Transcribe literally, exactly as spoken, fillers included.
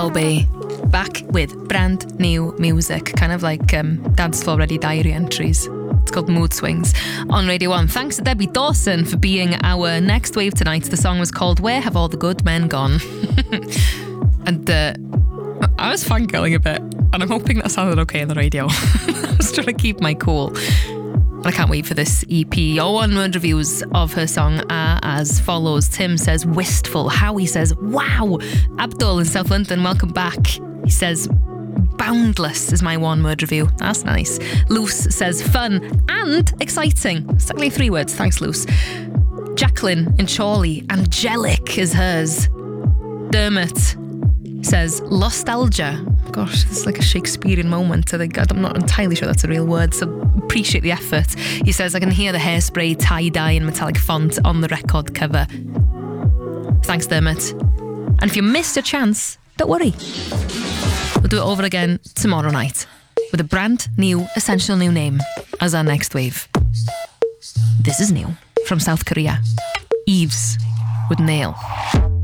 Taube, back with brand new music, kind of like um, Dance Floor Ready diary entries. It's called Mood Swings on Radio one. Thanks to Debbie Dawson for being our next wave tonight. The song was called Where Have All the Good Men Gone? And uh, I was fangirling a bit, and I'm hoping that sounded okay on the radio. I was trying to keep my cool. I can't wait for this E P. Your one-word reviews of her song are as follows. Tim says, wistful. Howie says, wow. Abdul in South London, welcome back. He says, boundless is my one-word review. That's nice. Luce says, fun and exciting. Exactly three words. Thanks, Luce. Jacqueline in Chorley, angelic is hers. Dermot says, nostalgia. Gosh, it's like a Shakespearean moment. I think, I'm not entirely sure that's a real word, so appreciate the effort. He says, I can hear the hairspray, tie-dye and metallic font on the record cover. Thanks, Dermot. And if you missed a chance, don't worry. We'll do it over again tomorrow night with a brand new, essential new name as our next wave. This is new from South Korea. Eves with Nail.